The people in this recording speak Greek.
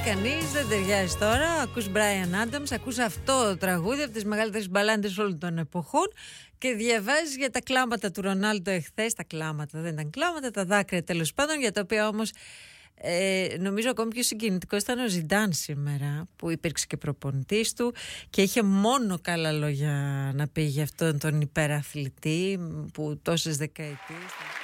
κανείς, δεν ταιριάζει τώρα. Ακούς Brian Adams, ακούς αυτό το τραγούδι από τις μεγαλύτερες μπαλάντες όλων των εποχών και διαβάζεις για τα κλάματα του Ρονάλντο εχθές. Τα κλάματα δεν ήταν κλάματα, τα δάκρυα τέλος πάντων, για τα οποία όμως νομίζω ακόμη πιο συγκινητικό ήταν ο Ζιντάν σήμερα, που υπήρξε και προπονητής του και είχε μόνο καλά λόγια να πει για αυτόν τον υπεραθλητή που τόσες δεκαετίες